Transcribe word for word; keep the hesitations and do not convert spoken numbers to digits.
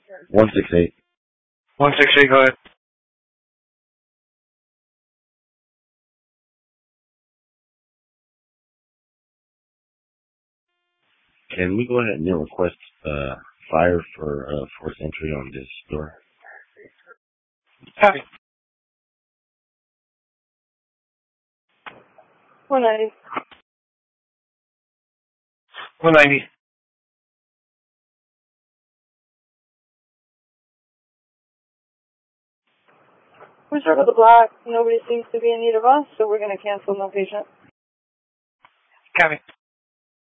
one six eight. one six eight, go ahead. Can we go ahead and request uh, fire for uh, force entry on this door? Copy. one ninety. one ninety. We circled the block. Nobody seems to be in need of us, so we're going to cancel no patient. Copy.